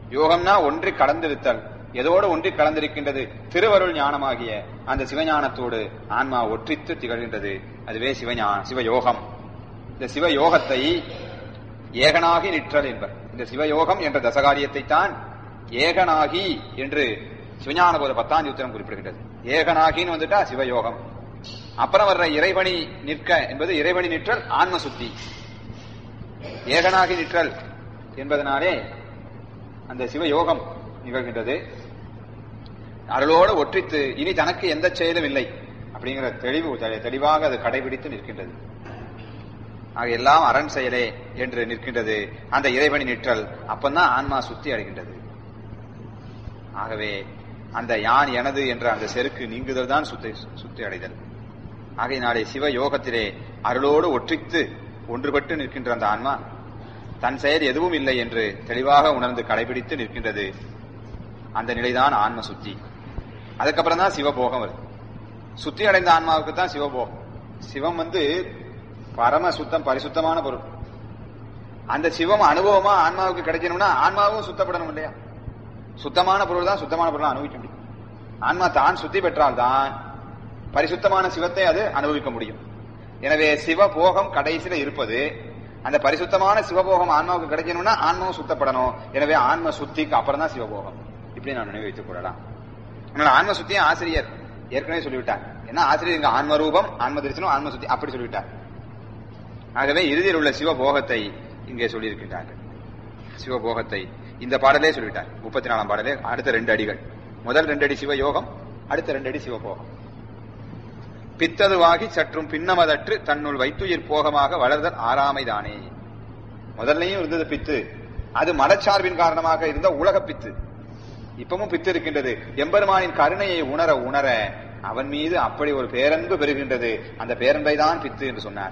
யோகம்னா ஒன்றி கலந்திருத்தல், எதோடு ஒன்றி கலந்திருக்கின்றது? திருவருள் ஞானமாகிய அந்த சிவஞானத்தோடு ஆன்மா ஒற்றித்து திகழ்கின்றது. அதுவே சிவயோகம். இந்த சிவயோகத்தை ஏகனாகி நிற்றல் என்பர். இந்த சிவயோகம் என்ற தசகாரியத்தை தான் ஏகனாகி என்று சிவஞான போத 10ஆம் சூத்திரம் குறிப்பிடுகின்றது. ஏகனாகின்னு வந்துட்டா சிவயோகம். அப்புறம் வர்ற இறைவனி நிற்க என்பது இறைவனி நிற்றல் ஆன்ம சுத்தி. ஏகனாகி நிற்றல் என்பதனாலே அந்த சிவயோகம் நிகழ்கின்றது. அருளோடு ஒற்றித்து இனி தனக்கு எந்த செயலும் இல்லை அப்படிங்கிற தெளிவாக அது கடைபிடித்து நிற்கின்றது. ஆக எல்லாம் அரண் செயலே என்று நிற்கின்றது அந்த இறைவனி நிற்றல். அப்பந்தான் ஆன்மா சுத்தி அடைகின்றது. ஆகவே அந்த யான் எனது என்ற அந்த செருக்கு நீங்குதல் தான் சுத்தி அடைதல். ஆகையினாலே சிவயோகத்திலே அருளோடு ஒற்றித்து ஒன்றுபட்டு நிற்கின்ற அந்த ஆன்மா தன் செயல் எதுவும் இல்லை என்று தெளிவாக உணர்ந்து கடைபிடித்து நிற்கின்றது. அந்த நிலைதான் ஆன்ம சுத்தி. அதுக்கப்புறம் தான் சிவபோகம் வருது. சுத்தி அடைந்த ஆன்மாவுக்கு தான் சிவபோகம். சிவம் பரம சுத்தம், பரிசுத்தமான பொருள். அந்த சிவம் அனுபவமா ஆன்மாவுக்கு கிடைக்கணும்னா ஆன்மாவும் சுத்தப்படணும் இல்லையா? சுத்தமான பொருள் தான் சுத்தமான பொருளை அனுபவிக்க முடியும். ஆன்மா தான் சுத்தி பெற்றால் தான் பரிசுத்தமான சிவத்தை அது அனுபவிக்க முடியும். எனவே சிவபோகம் கடைசியில இருப்பது. அந்த பரிசுத்தமான சிவபோகம் ஆன்மாவுக்கு கிடைக்கணும்னா ஆன்மாவும் சுத்தப்படணும். எனவே ஆன்ம சுத்திக்கு அப்புறம் தான் சிவபோகம். இப்படி நான் நினைவு வைத்துக் கொள்ளலாம். ஆன்ம சுத்தியும் ஆசிரியர் ஏற்கனவே சொல்லிவிட்டார். ஏன்னா ஆசிரியர் இங்க ஆன்ம ரூபம், ஆன்ம தரிசனம், ஆன்ம சுத்தி அப்படி சொல்லிவிட்டார். ஆகவே இறுதியில் உள்ள சிவபோகத்தை இங்கே சொல்லியிருக்கின்றார்கள். சிவபோகத்தை இந்த பாடலே சொல்லிவிட்டார். 34ஆம் பாடலே அடுத்த 2 அடிகள். முதல் 2 அடி சிவயோகம், அடுத்த 2 அடி சிவபோகம். பித்ததுவாகி சற்றும் பின்னமதற்று தன்னுள் வைத்துயிர் போகமாக வளர்தல் ஆறாமைதானே. முதல்லையும் இருந்தது பித்து, அது மனச்சார்பின் காரணமாக இருந்த உலக பித்து. இப்பவும் பித்து இருக்கின்றது. எம்பெருமானின் கருணையை உணர உணர அவன் மீது அப்படி ஒரு பேரன்பு பெறுகின்றது. அந்த பேரன்பை தான் பித்து என்று சொன்னார்.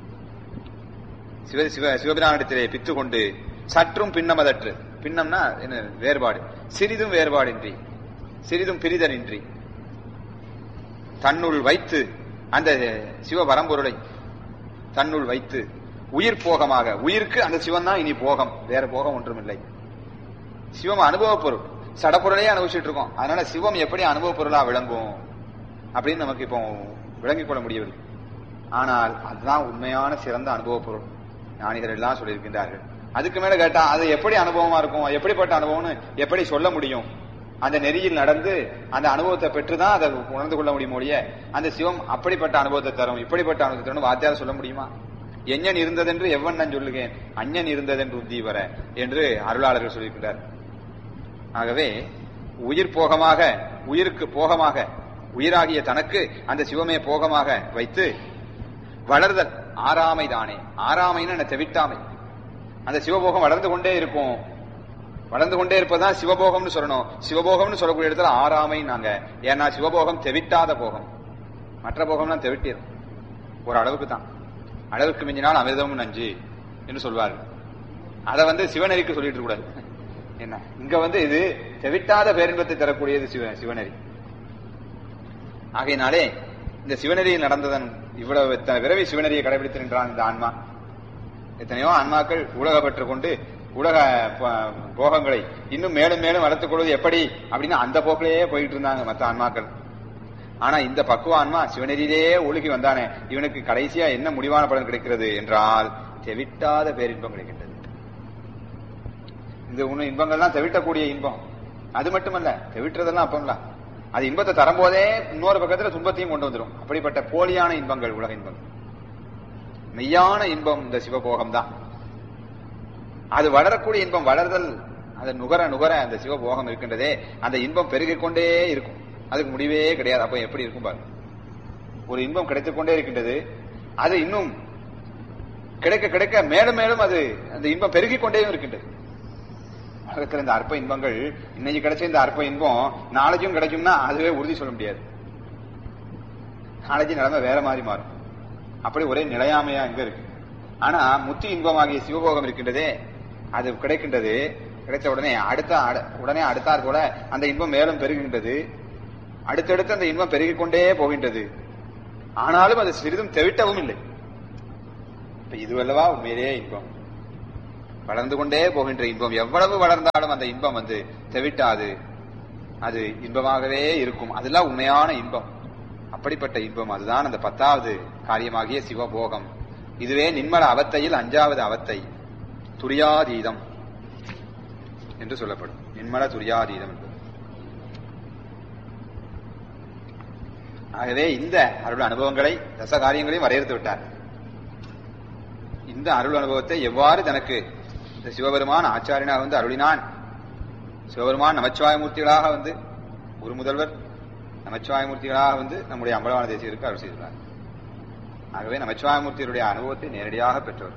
சிவபிரானிடத்திலே பித்து கொண்டு சற்றும் பின்னமதற்று, பின்னம்னா என்ன வேறுபாடு, சிறிதும் வேறுபாடின்றி, சிறிதும் பிரிதலின்றி தன்னுள் வைத்து அந்த சிவ பரம்பொருளை தன்னுள் வைத்து உயிர் போகமாக, உயிருக்கு அந்த சிவன் தான் இனி போகம், வேற போகம் ஒன்றும் இல்லை. சிவம் அனுபவ பொருள், சடப்பொருளையே அனுபவிச்சுட்டு இருக்கோம். அதனால சிவம் எப்படி அனுபவ பொருளா விளங்கும் அப்படின்னு நமக்கு இப்போ விளங்கிக் கொள்ள முடியவில்லை. ஆனால் அதுதான் உண்மையான சிறந்த அனுபவ பொருள். ஞானிகள் எல்லாம் சொல்லியிருக்கின்றார்கள். அதுக்கு மேல கேட்டா அது எப்படி அனுபவமா இருக்கும், எப்படிப்பட்ட அனுபவம்னு எப்படி சொல்ல முடியும்? அந்த நெறியில் நடந்து அந்த அனுபவத்தை பெற்றுதான் அதை உணர்ந்து கொள்ள முடியும் ஒழிய அந்த சிவம் அப்படிப்பட்ட அனுபவத்தை தரும், இப்படிப்பட்ட அனுபவத்தை தரும் வாத்தியார சொல்ல முடியுமா? எஞ்ஞன் இருந்ததென்று எவன் நான் சொல்லுகிறேன், அஞ்ஞன் இருந்ததென்று உந்தி வர என்று அருளாளர்கள் சொல்லியிருக்கிறார். ஆகவே உயிர் போகமாக, உயிருக்கு போகமாக, உயிராகிய தனக்கு அந்த சிவமே போகமாக வைத்து வளர்தல் ஆறாமை தானே. ஆறாமைன்னு தெவிட்டாமை. அந்த சிவபோகம் வளர்ந்து கொண்டே இருக்கும். வளர்ந்து கொண்டே இருப்பதான் சிவபோகம்னு சொல்லணும். சிவபோகம்னு சொல்லக்கூடிய இடத்துல ஆறாமை நாங்க. ஏன்னா சிவபோகம் தெவிட்டாத போகம். மற்ற போகம்லாம் தெவிட்டிடும் ஒரு அளவுக்கு தான். அளவுக்கு மிஞ்சினால் அமிர்தமும் நஞ்சு என்று சொல்வார்கள். அதை சிவநெறிக்கு சொல்லிட்டு கூடாது. என்ன இங்க இது தெவிட்டாத பேரின்பத்தை தரக்கூடியது சிவநெறி. ஆகையினாலே இந்த சிவநெறியில் நடந்ததன் இவ்வளவு விரைவி சிவநெறியை கடைபிடித்திருக்கிறான் இந்த ஆன்மா. எத்தனையோ ஆன்மாக்கள் உலக பெற்றுக் கொண்டு உலக போகங்களை இன்னும் மேலும் மேலும் வளர்த்துக் கொள்வது எப்படி அப்படின்னு அந்த போக்கிலேயே போயிட்டு இருந்தாங்க மற்ற ஆன்மாக்கள். ஆனா இந்த பக்குவ ஆன்மா சிவநெறியிலேயே ஒழுகி வந்தானே, இவனுக்கு கடைசியா என்ன முடிவான பலன் கிடைக்கிறது என்றால் தெவிட்டாத பேரின்பம் கிடைக்கின்றது. இந்த உன்ன இன்பங்கள்லாம் தெவிட்டக்கூடிய இன்பம். அது மட்டுமல்ல, தெவிட்டுறதெல்லாம் அப்பம்லாம் அது இன்பத்தை தரும்போதே இன்னொரு பக்கத்துல துன்பத்தையும் கொண்டு வந்துடும். அப்படிப்பட்ட போலியான இன்பங்கள் உலக இன்பங்கள். மெய்யான இன்பம் இந்த சிவபோகம் தான். அது வளரக்கூடிய இன்பம், வளர்தல், அதை நுகர நுகர அந்த சிவபோகம் இருக்கின்றதே அந்த இன்பம் பெருகிக் கொண்டே இருக்கும். அதுக்கு முடிவே கிடையாது. அப்ப எப்படி இருக்கும் பாரு. ஒரு இன்பம் கிடைத்துக் கொண்டே இருக்கின்றது. அது இன்னும் கிடைக்க கிடைக்க மேலும் மேலும் அது அந்த இன்பம் பெருகிக் கொண்டே இருக்கின்றது. இருக்கிற இந்த அற்ப இன்பங்கள் இன்னைக்கு கிடைச்ச இந்த அற்ப இன்பம் நாளைக்கும் கிடைக்கும்னா அதுவே உறுதி சொல்ல முடியாது. நாளைக்கு நிலைமை வேற மாதிரி மாறும். அப்படி ஒரே நிலையாமையா இங்க இருக்கு. ஆனா முத்தி இன்பமாகிய சிவபோகம் இருக்கின்றதே அது கிடைக்கின்றது. கிடைத்த உடனே அடுத்தாற் போல அந்த இன்பம் மேலும் பெருகின்றது. அடுத்தடுத்து அந்த இன்பம் பெருகிக் கொண்டே போகின்றது. ஆனாலும் அது சிறிதும் தெவிட்டவும் இல்லை. இதுவல்லவா உண்மையிலேயே இன்பம். வளர்ந்து கொண்டே போகின்ற இன்பம். எவ்வளவு வளர்ந்தாலும் அந்த இன்பம் தெவிட்டாது, அது இன்பமாகவே இருக்கும். அதெல்லாம் உண்மையான இன்பம். அப்படிப்பட்ட இன்பம் அதுதான் அந்த 10வது காரியமாகிய சிவபோகம். இதுவே நின்மல அவத்தையில் 5வது அவத்தை துரியாதீதம் என்று சொல்லப்படும். நின்மல துரியாதீதம் என்பது. ஆகவே இந்த அருள் அனுபவங்களை தச காரியங்களையும் வரையறுத்து விட்டார். இந்த அருள் அனுபவத்தை எவ்வாறு தனக்கு இந்த சிவபெருமான் ஆச்சாரியனாக அருளினான். சிவபெருமான் நமச்சிவாயமூர்த்திகளாக ஒரு முதல்வர் நமச்சிவாயமூர்த்திகளாக நம்முடைய அம்பலவான தேசிகருக்கு அருள் செய்துள்ளார். ஆகவே நமச்சிவாயமூர்த்தியருடைய அனுபவத்தை நேரடியாக பெற்றவர்.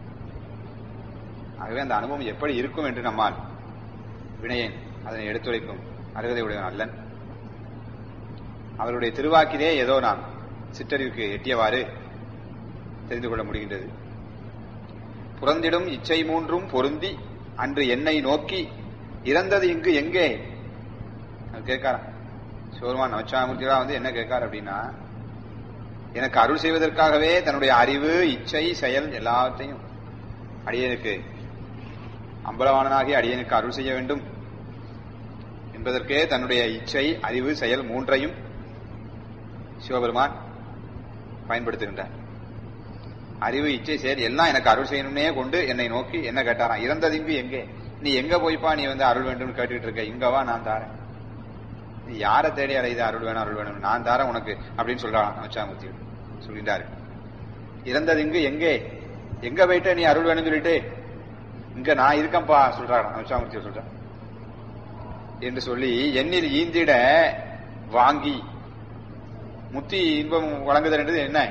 ஆகவே அந்த அனுபவம் எப்படி இருக்கும் என்று நம்மால் வினயன் அதனை எடுத்துரைக்கும் அருகதை உடையவன் அல்லன். அவருடைய திருவாக்கிலே ஏதோ நாம் சிற்றறிவுக்கு எட்டியவாறு தெரிந்து கொள்ள முடிகின்றது. புறந்திடும் இச்சை 3 பொருந்தி அன்று என்னை நோக்கி இறந்தது இங்கு எங்கே கேட்காராம். சிவபெருமான் நமச்சிவாயமூர்த்திகளா என்ன கேட்கார் அப்படின்னா, எனக்கு அருள் செய்வதற்காகவே தன்னுடைய அறிவு, இச்சை, செயல் எல்லாத்தையும் அடியனுக்கு அம்பலவாணனாகி அடியனுக்கு அருள் செய்ய வேண்டும் என்பதற்கே தன்னுடைய இச்சை, அறிவு, செயல் 3ஐயும் சிவபெருமான் பயன்படுத்துகின்றார். அறிவு, இச்சை, செயல் எல்லாம் எனக்கு அருள் செய்யணும்னே கொண்டு என்னை நோக்கி என்ன கேட்டாராம், இறந்ததிங்கு எங்கே, நீ எங்க போய்ப்பா, நீ அருள் வேண்டும் கேட்டுட்டு இருக்க, இங்கவா நான் தாரேன், நீ யாரை தேடி அலையுது அருள் வேணும் அருள் வேணும், நான் தாரேன் உனக்கு அப்படின்னு சொல்றான் நமச்சிவாயமூர்த்தி சொல்லிட்டாரு. இறந்ததிங்கு எங்கே, எங்க போயிட்ட நீ அருள் வேணும்னு சொல்லிட்டு, இங்க நான் இருக்கேன்பா சொல்றான் நமச்சிவாயமூர்த்தி சொல்றான் என்று சொல்லி, எண்ணில் ஈந்திட வாங்கி முத்தி இன்பம் வழங்குதல் என்றது என்ன,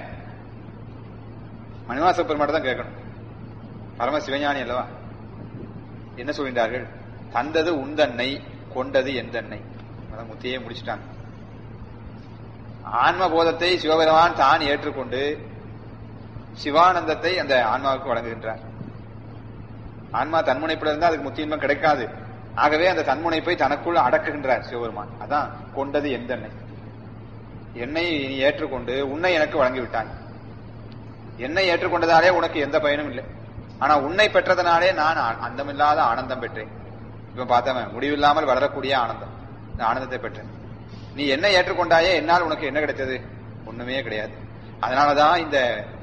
மணிவாச பெருமாட்ட தான் கேட்கணும். பரம சிவஞானி அல்லவா. என்ன சொல்கின்றார்கள், தந்தது உந்தன்னை கொண்டது எந்தன்னை. அதான் முத்தியே முடிச்சுட்டாங்க. ஆன்ம போதத்தை சிவபெருமான் தான் ஏற்றுக்கொண்டு சிவானந்தத்தை அந்த ஆன்மாவுக்கு வழங்குகின்றார். ஆன்மா தன்முனைப்புல இருந்தா அதுக்கு முத்தி இன்பம் கிடைக்காது. ஆகவே அந்த தன்முனைப்பை தனக்குள் அடக்குகின்றார் சிவபெருமான். அதான் கொண்டது எந்தன்னை. என்னை நீ ஏற்றுக்கொண்டு உன்னை எனக்கு வழங்கிவிட்டான். என்னை ஏற்றுக்கொண்டதாலே உனக்கு எந்த பயனும் இல்லை. ஆனா உன்னை பெற்றதனாலே நான் அந்தமில்லாத ஆனந்தம் பெற்றேன். இப்ப பார்த்தவன் முடிவில்லாமல் வளரக்கூடிய ஆனந்தம், இந்த ஆனந்தத்தை பெற்றேன். நீ என்னை ஏற்றுக்கொண்டாயே, என்னால் உனக்கு என்ன கிடைத்தது, ஒண்ணுமே கிடையாது. அதனாலதான் இந்த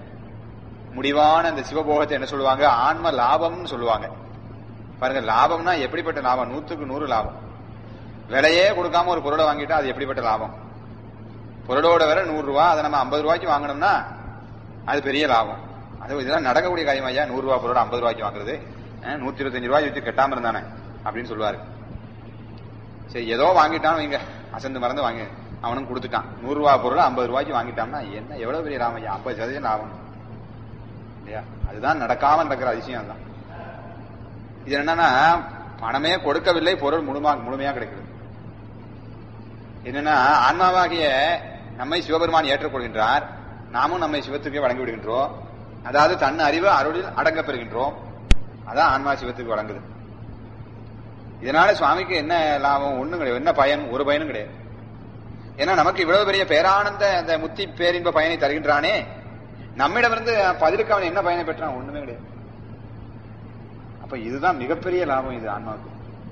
முடிவான இந்த சிவபோகத்தை என்ன சொல்லுவாங்க, ஆன்ம லாபம்னு சொல்லுவாங்க. பாருங்க, லாபம்னா எப்படிப்பட்ட லாபம், 100க்கு 100 லாபம். விலையே கொடுக்காம ஒரு பொருளை வாங்கிட்டா அது எப்படிப்பட்ட லாபம். பொருளோட விலை 100 ரூபாய், அதை நம்ம 50 ரூபாய்க்கு வாங்கணும்னா அது பெரிய லாபம். அது இதெல்லாம் நடக்கக்கூடிய காரியம் ஐயா, 100 ரூபாய் பொருளை 50 ரூபாய்க்கு வாங்குறது, 125 ரூபாய் வச்சு கட்டாம இருந்தானே அப்படின்னு சொல்லுவாரு. சரி, ஏதோ வாங்கிட்டான் வைங்க, அசந்து மறந்து வாங்கி அவனும் கொடுத்துட்டான். 100 ரூபாய் பொருளை 50 ரூபாய்க்கு வாங்கிட்டான்னா என்ன எவ்வளவு பெரிய லாபம் ஐயா, 50% லாபம் இல்லையா. அதுதான் நடக்காம நடக்கிற அதிசயம் தான். இது என்னன்னா, பணமே கொடுக்கவில்லை, பொருள் முழுமையா கிடைக்கிறது. என்னன்னா, ஆன்மாவாகிய நம்மை சிவபெருமான் ஏற்றுக்கொள்கின்றார், நாமும் நம்மை சிவத்துக்கே வழங்கி விடுகின்றோம். அதாவது தன் அறிவு அருளில் அடங்க பெறுகின்றோம். அதான் ஆன்மா சிவத்துக்கு வழங்குது. இதனால சுவாமிக்கு என்ன லாபம், ஒண்ணும் கிடையாது. என்ன பயன், ஒரு பயனும் கிடையாது. ஏன்னா நமக்கு இவ்வளவு பெரிய பேரானந்த அந்த முத்தி பேரின்ப பயனை தருகின்றானே, நம்மிடமிருந்து பதிலுக்கு அவன் என்ன பயனை பெற்றான், ஒண்ணுமே கிடையாது. அப்ப இதுதான் மிகப்பெரிய லாபம் இது ஆன்மாவுக்கு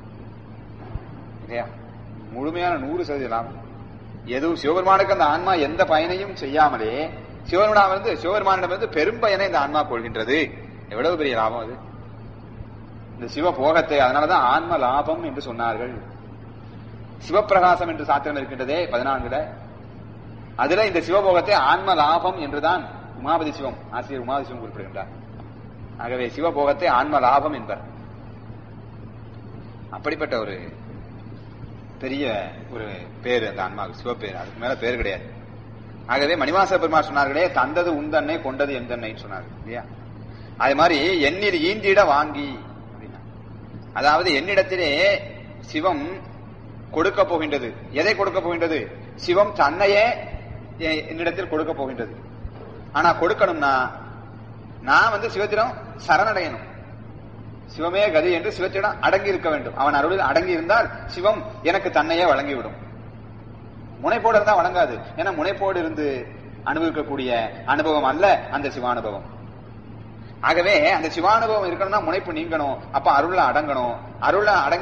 இல்லையா. முழுமையான 100% லாபம். எதுவும் சிவபெருமானுக்கு அந்த ஆன்மா எந்த பயனையும் செய்யாமலே சிவபெருமானிடமிருந்து பெரும் பயனை இந்த ஆன்மா கொள்கின்றது. எவ்வளவு பெரிய லாபம் அது, இந்த சிவ போகத்தை. அதனாலதான் ஆன்ம லாபம் என்று சொன்னார்கள். சிவப்பிரகாசம் என்று சாத்திரம் இருக்கின்றதே 14ல, அதுல இந்த சிவபோகத்தை ஆன்ம லாபம் என்றுதான் உமாபதி சிவம் ஆசிரியர் உமாபதி சிவம் குறிப்பிடுகின்றார். ஆகவே சிவபோகத்தை ஆன்ம லாபம் என்பர். அப்படிப்பட்ட ஒரு பெரிய ஒரு பேரு அந்த ஆன்மாவுக்கு, சிவப்பேரு. அதுக்கு மேல பேரு கிடையாது. ஆகவே மணிவாச பெருமாள் சொன்னார்களே, தந்தது உந்தன்னை கொண்டது எந்தன்னை சொன்னார் இல்லையா. அது மாதிரி எண்ணில் ஈந்திட வாங்கி அப்படின்னா, அதாவது என்னிடத்திலே சிவம் கொடுக்க போகின்றது. எதை கொடுக்க போகின்றது, சிவம் தன்னையே என்னிடத்தில் கொடுக்க போகின்றது. ஆனா கொடுக்கணும்னா நான் சிவத்திடம் சரணடையணும். சிவமே கதி என்று சிவத்திடம் அடங்கி இருக்க வேண்டும். அவன் அருளில் அடங்கி இருந்தால் சிவம் எனக்கு தன்னையே வழங்கிவிடும். முனைப்போடு இருந்தா வழங்காது. ஏன்னா முனைப்போடு இருந்து அனுபவிக்கக்கூடிய அனுபவம் அல்ல அந்த சிவானுபவம். ஆகவே அந்த சிவானுபவம் இருக்கணும்னா முனைப்பு நீங்கணும். அப்ப அருள்ல அடங்கணும். அருள்ல